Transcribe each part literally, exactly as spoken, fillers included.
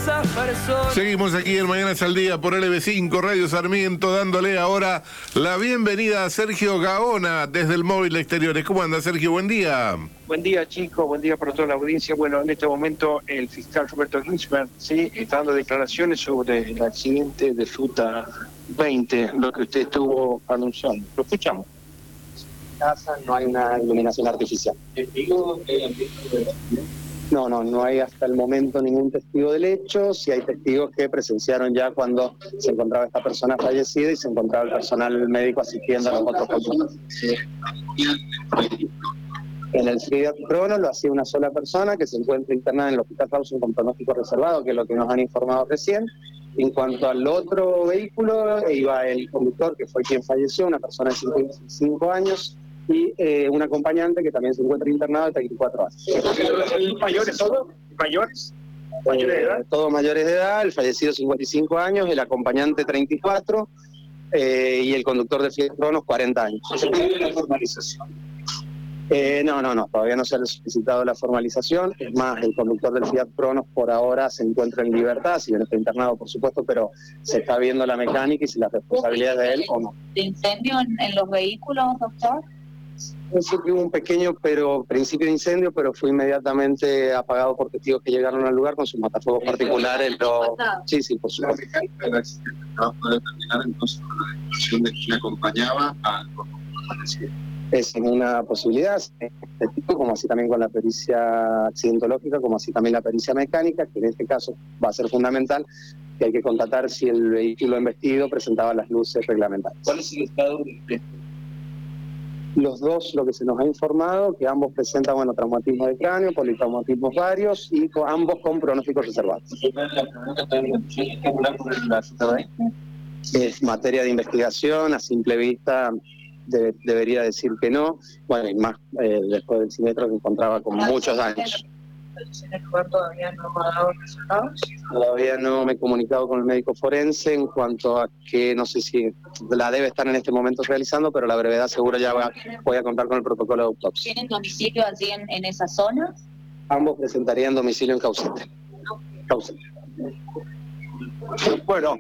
esas personas. Seguimos aquí en Mañanas al Día por L B cinco Radio Sarmiento, dándole ahora la bienvenida a Sergio Gaona desde el Móvil Exteriores. ¿Cómo anda, Sergio? Buen día. Buen día, chicos, buen día para toda la audiencia. Bueno, en este momento el fiscal Roberto Ginsberg, sí, está dando declaraciones sobre el accidente de Ruta veinte, lo que usted estuvo anunciando. Lo escuchamos. Casa no hay una iluminación artificial. No, no, no hay hasta el momento ningún testigo del hecho. Sí hay testigos que presenciaron ya cuando se encontraba esta persona fallecida y se encontraba el personal médico asistiendo a los otros pacientes. En el Fiat Crono lo hacía una sola persona que se encuentra internada en el Hospital Rawson con pronóstico reservado, que es lo que nos han informado recién. En cuanto al otro vehículo, iba el conductor, que fue quien falleció, una persona de cincuenta y cinco años, y eh, un acompañante que también se encuentra internado de treinta y cuatro años. ¿Mayores todos? ¿Mayores? ¿Mayores de edad? Eh, todos mayores de edad, el fallecido cincuenta y cinco años, el acompañante treinta y cuatro, eh, y el conductor de Fiat Cronos cuarenta años. ¿Se pide la formalización? Eh, no, no, no, todavía no se ha solicitado la formalización. Es más, el conductor del Fiat Cronos por ahora se encuentra en libertad, si bien está internado, por supuesto, pero se está viendo la mecánica y si las responsabilidades de él o no. ¿De incendio en, en los vehículos, doctor? Sí que hubo un pequeño pero principio de incendio, pero fue inmediatamente apagado por testigos que llegaron al lugar con sus matafuegos particulares. Lo... Sí, sí, por supuesto. El accidente no puede terminar entonces con la declaración de quien acompañaba al fallecido. Es una posibilidad, como así también con la pericia accidentológica, como así también la pericia mecánica, que en este caso va a ser fundamental, que hay que constatar si el vehículo embestido presentaba las luces reglamentarias. ¿Cuál es el estado de Los dos, lo que se nos ha informado, que ambos presentan, bueno, traumatismo de cráneo, politraumatismos varios, y con, ambos con pronósticos reservados. Es materia de investigación, a simple vista de, debería decir que no. Bueno, y más eh, después del siniestro que encontraba con muchos años. ¿En el lugar todavía no ha dado resultados? Todavía no me he comunicado con el médico forense en cuanto a que no sé si la debe estar en este momento realizando, pero la brevedad seguro ya va, voy a contar con el protocolo de autopsia. ¿Tienen domicilio allí en, en esa zona? Ambos presentarían domicilio en Caucete. Caucete. Bueno,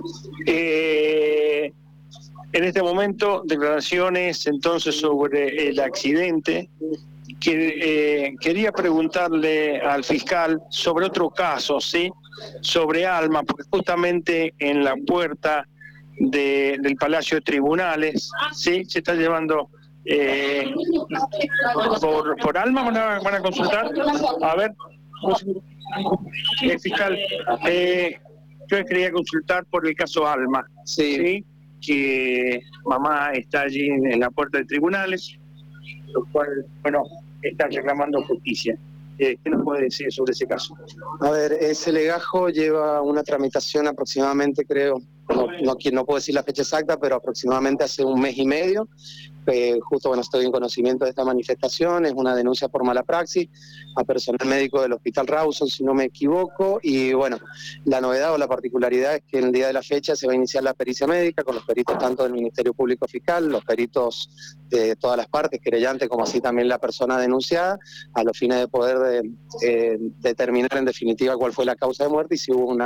eh, en este momento declaraciones entonces sobre el accidente. Que, eh, quería preguntarle al fiscal sobre otro caso, ¿sí? Sobre Alma, porque justamente en la puerta de, del Palacio de Tribunales, ¿sí? Se está llevando eh, por, por Alma, ¿van a, van a consultar? A ver, eh, fiscal, eh, yo quería consultar por el caso Alma, Sí. ¿sí? Que mamá está allí en, en la puerta de Tribunales, lo cual, bueno, están reclamando justicia. Eh, ¿Qué nos puede decir sobre ese caso? A ver, ese legajo lleva una tramitación aproximadamente, creo, no, no, no puedo decir la fecha exacta, pero aproximadamente hace un mes y medio. Eh, justo bueno, estoy en conocimiento de esta manifestación, es una denuncia por mala praxis a personal médico del Hospital Rawson, si no me equivoco, y bueno, la novedad o la particularidad es que en el día de la fecha se va a iniciar la pericia médica con los peritos tanto del Ministerio Público Fiscal, los peritos de todas las partes, querellante como así también la persona denunciada, a los fines de poder de, eh, determinar en definitiva cuál fue la causa de muerte y si hubo una